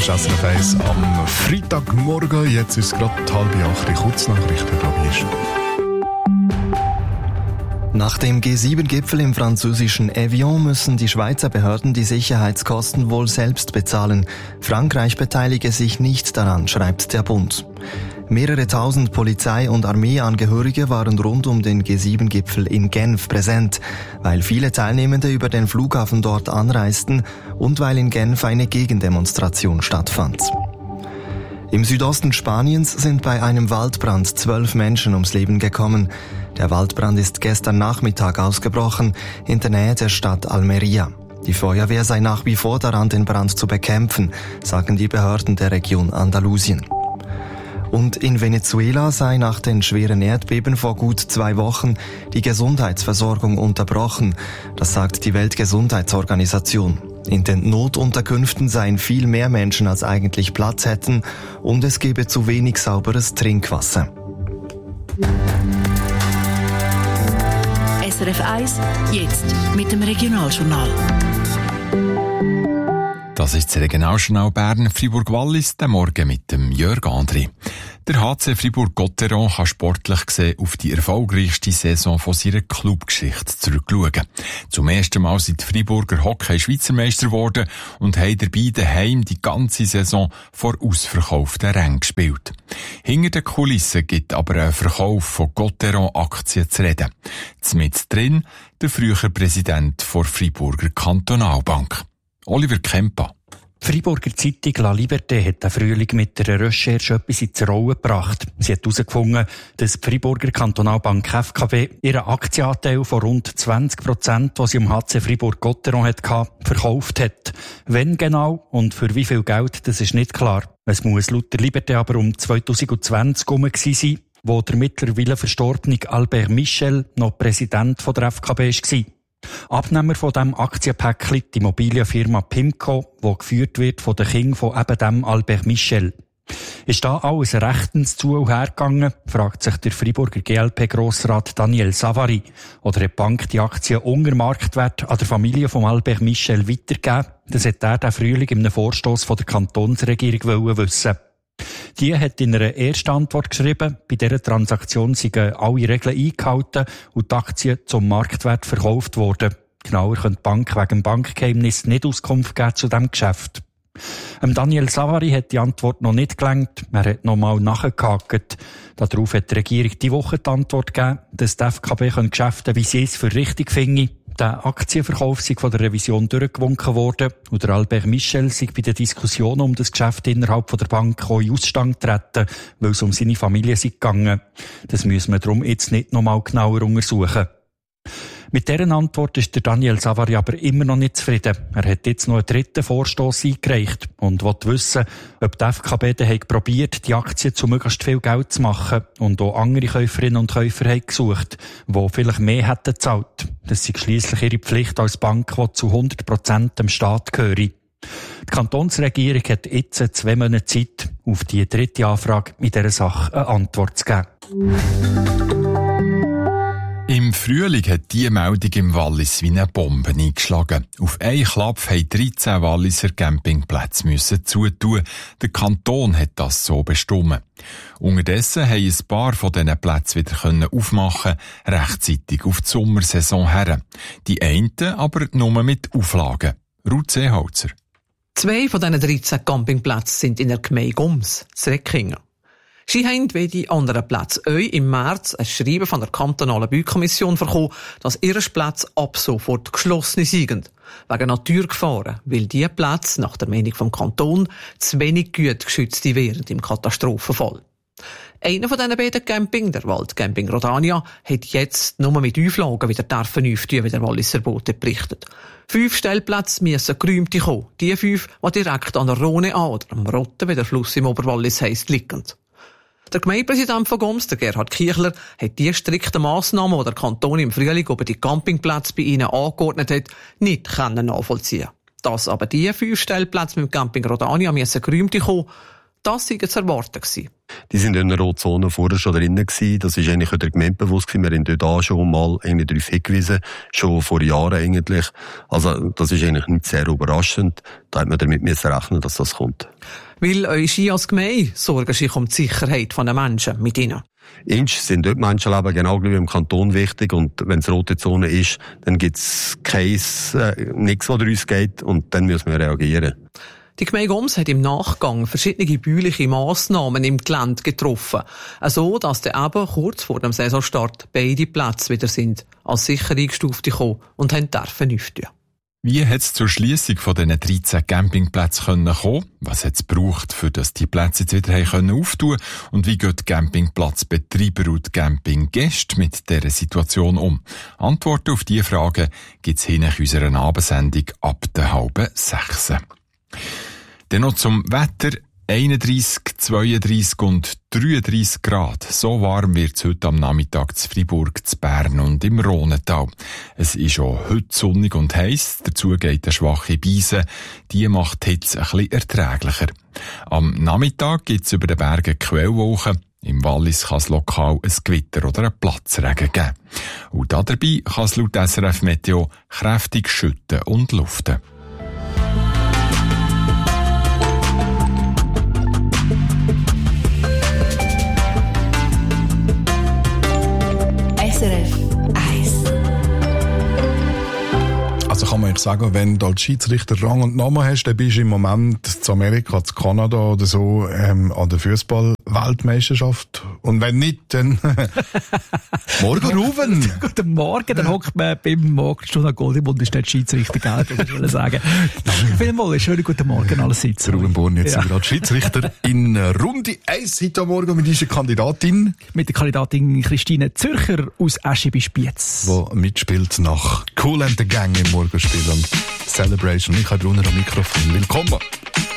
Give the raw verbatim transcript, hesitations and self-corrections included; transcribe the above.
Das ist S R F eins am Freitagmorgen. Jetzt ist es gerade halb acht. Kurznachrichten, probierst. Nach dem G sieben Gipfel im französischen Evian müssen die Schweizer Behörden die Sicherheitskosten wohl selbst bezahlen. Frankreich beteilige sich nicht daran, schreibt der Bund. Mehrere tausend Polizei- und Armeeangehörige waren rund um den G sieben Gipfel in Genf präsent, weil viele Teilnehmende über den Flughafen dort anreisten und weil in Genf eine Gegendemonstration stattfand. Im Südosten Spaniens sind bei einem Waldbrand zwölf Menschen ums Leben gekommen. Der Waldbrand ist gestern Nachmittag ausgebrochen, in der Nähe der Stadt Almería. Die Feuerwehr sei nach wie vor daran, den Brand zu bekämpfen, sagen die Behörden der Region Andalusien. Und in Venezuela sei nach den schweren Erdbeben vor gut zwei Wochen die Gesundheitsversorgung unterbrochen. Das sagt die Weltgesundheitsorganisation. In den Notunterkünften seien viel mehr Menschen, als eigentlich Platz hätten, und es gebe zu wenig sauberes Trinkwasser. S R F eins, jetzt mit dem Regionaljournal. Das ist das Regionaljournal Bern Fribourg-Wallis, der Morgen mit dem Jörg André. Der H C Fribourg-Gotteron kann sportlich gesehen auf die erfolgreichste Saison von seiner Clubgeschichte zurückschauen. Zum ersten Mal sind die Friburger Hockey-Schweizermeister geworden und haben dabei daheim die ganze Saison vor ausverkauften Rängen gespielt. Hinter den Kulissen gibt aber ein Verkauf von Gotteron-Aktien zu reden. Zumindest drin der frühere Präsident der Friburger Kantonalbank, Oliver Kempa. Die Friburger Zeitung La Liberté hat den Frühling mit der Recherche etwas ins Rollen gebracht. Sie hat herausgefunden, dass die Friburger Kantonalbank F K B ihren Aktienanteil von rund zwanzig Prozent, den sie am H C Fribourg-Gotteron hatte, verkauft hat. Wenn genau und für wie viel Geld, das ist nicht klar. Es muss laut der Liberté aber um zwanzig zwanzig herum gewesen sein, wo der mittlerweile verstorbene Albert Michel noch Präsident der F K B war. Abnehmer von diesem Aktienpäckchen, die Immobilienfirma Pimco, die geführt wird von den Kindern von eben dem Albert Michel. Ist da alles rechtens zu und her gegangen, fragt sich der Friburger G L P-Grossrat Daniel Savary. Oder hat die Bank die Aktien unter Marktwert an der Familie von Albert Michel weitergegeben? Das hat er den Frühling in einem Vorstoss von der Kantonsregierung wissen. Die hat in einer Erstantwort geschrieben, bei dieser Transaktion seien alle Regeln eingehalten und die Aktien zum Marktwert verkauft worden. Genauer könnte die Bank wegen dem Bankgeheimnis nicht Auskunft geben zu diesem Geschäft. Ähm Daniel Savary hat die Antwort noch nicht gelangt. Er hat noch mal nachgehakt. Darauf hat die Regierung die Woche die Antwort gegeben, dass die F K B Geschäfte, wie sie es für richtig finde. Der Aktienverkauf sei von der Revision durchgewunken worden und der Albert Michel sei bei den Diskussionen um das Geschäft innerhalb der Bank auch in Ausstand getreten, weil es um seine Familie sei gegangen. Das müssen wir darum jetzt nicht noch mal genauer untersuchen. Mit dieser Antwort ist der Daniel Savary aber immer noch nicht zufrieden. Er hat jetzt noch einen dritten Vorstoss eingereicht und will wissen, ob die F K B dann probiert, die Aktien zu möglichst viel Geld zu machen und auch andere Käuferinnen und Käufer haben gesucht, die vielleicht mehr hätten gezahlt. Das sei schliesslich ihre Pflicht als Bank, die zu hundert Prozent dem Staat gehöre. Die Kantonsregierung hat jetzt zwei Monate Zeit, auf die dritte Anfrage in dieser Sache eine Antwort zu geben. Im Frühling hat diese Meldung im Wallis wie eine Bombe eingeschlagen. Auf einen Klapp haben dreizehn Walliser Campingplätze müssen zutun. Der Kanton hat das so bestimmt. Unterdessen haben ein paar von diesen Plätzen wieder aufmachen können, rechtzeitig auf die Sommersaison her. Die einen aber nur mit Auflagen. Ruth Seeholzer. Zwei von diesen dreizehn Campingplätzen sind in der Gemeinde Gums, Sreckingen. Sie haben wie die anderen Plätze euch im März ein Schreiben von der kantonalen Baukommission bekommen, dass ihre Plätze ab sofort geschlossen sind. Wegen Naturgefahren, weil diese Plätze nach der Meinung vom Kanton zu wenig gut geschützt wären im Katastrophenfall. Einer von diesen beiden Camping, der Waldcamping Rodania, hat jetzt nur mit Auflagen wieder dürfen öffnen, wie der Walliser Bote berichtet. Fünf Stellplätze müssen geräumt kommen. Die fünf, die direkt an der Rhone an oder am Rotten, wie der Fluss im Oberwallis heisst, liegen. Der Gemeindepräsident von Gums, der Gerhard Kichler, hat die strikten Massnahmen, die der Kanton im Frühling über die Campingplätze bei ihnen angeordnet hat, nicht können nachvollziehen. Dass aber die fünf Stellplätze mit dem Camping Rodania müssen geräumt kommen, Das sei zu erwarten gewesen. Die sind in der Rotzone vorher schon drinnen gewesen. Das ist eigentlich der Gemeinde bewusst gewesen. Wir haben dort auch schon mal irgendwie darauf hingewiesen. Schon vor Jahren eigentlich. Also, das ist eigentlich nicht sehr überraschend. Da hat man damit müssen rechnen, dass das kommt. Weil eure Ski als Gemeinde sorgen sich um die Sicherheit der Menschen mit ihnen. Inch sind dort Menschenleben genau wie im Kanton wichtig. Und wenn es rote Zone ist, dann gibt es keins, äh, nichts, was uns geht. Und dann müssen wir reagieren. Die Gemeinde Goms hat im Nachgang verschiedene bauliche Massnahmen im Gelände getroffen. So, dass dann eben kurz vor dem Saisonstart beide Plätze wieder sind, als sicher eingestuft gekommen und haben dürfen öffnen. Wie hat es zur Schliessung von diesen dreizehn Campingplätzen kommen? Was hat es gebraucht, für dass die Plätze jetzt wieder können auftun? Und wie geht die Campingplatzbetreiber und die Campinggäste mit dieser Situation um? Antworten auf diese Fragen gibt es hin in unserer Abendsendung ab der halben sechs. Dann noch zum Wetter. einunddreissig, zweiunddreissig und dreiunddreissig Grad. So warm wird es heute am Nachmittag zu Freiburg, zu Bern und im Rhonental. Es ist auch heute sonnig und heiß. Dazu geht eine schwache Brise. Die macht die Hitze ein bisschen erträglicher. Am Nachmittag gibt es über den Bergen Quellwolken. Im Wallis kann es lokal ein Gewitter oder einen Platzregen geben. Und dabei kann es laut S R F Meteo kräftig schütten und luften. S R F eins. Also kann man eigentlich sagen, wenn du als Schiedsrichter Rang und Namen hast, dann bist du im Moment zu Amerika, zu Kanada oder so ähm, an der Fußball-Weltmeisterschaft. Und wenn nicht, dann morgen Ruben. Guten Morgen, dann hockt man beim Morgenstunde Goldimund und ist nicht Schiedsrichter, gell? Das will ich sagen. Danke vielmals, schönen guten Morgen allerseits. Ruben Born, jetzt ja. sind wir gerade Schiedsrichter in Runde eins heute Morgen mit unserer Kandidatin. Mit der Kandidatin Christine Zürcher aus Eschi bei Spiez. Die mitspielt nach Cool and the Gang im Morgenspiel und Celebration. Ich habe Brunner am Mikrofon. Willkommen.